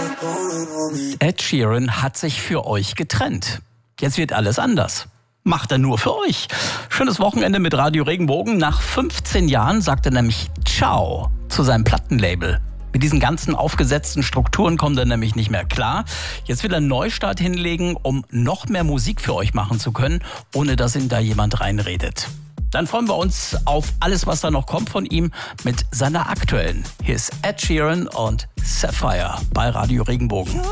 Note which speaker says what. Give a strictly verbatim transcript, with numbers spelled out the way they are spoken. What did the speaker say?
Speaker 1: Ed Sheeran hat sich für euch getrennt. Jetzt wird alles anders. Macht er nur für euch. Schönes Wochenende mit Radio Regenbogen. Nach fünfzehn Jahren sagt er nämlich Ciao zu seinem Plattenlabel. Mit diesen ganzen aufgesetzten Strukturen kommt er nämlich nicht mehr klar. Jetzt will er einen Neustart hinlegen, um noch mehr Musik für euch machen zu können, ohne dass ihm da jemand reinredet. Dann freuen wir uns auf alles, was da noch kommt von ihm mit seiner aktuellen. Hier ist Ed Sheeran und Sapphire bei Radio Regenbogen.